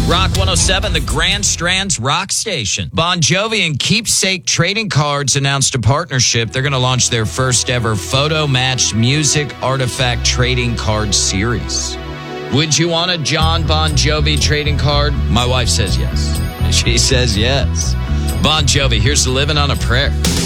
Rock 107, the Grand Strands Rock Station. Bon Jovi and Keepsake Trading Cards announced a partnership. They're going to launch their first ever photo-matched music artifact trading card series. Would you want a John Bon Jovi trading card? My wife says yes. She says yes. Bon Jovi, here's Living on a Prayer.